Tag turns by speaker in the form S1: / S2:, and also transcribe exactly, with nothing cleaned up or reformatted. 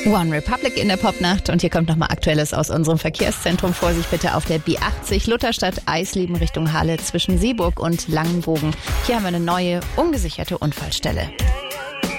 S1: One Republic in der Popnacht und hier kommt nochmal Aktuelles aus unserem Verkehrszentrum. Vorsicht bitte auf der B achtzig Lutherstadt Eisleben Richtung Halle zwischen Seeburg und Langenbogen. Hier haben wir eine neue, ungesicherte Unfallstelle.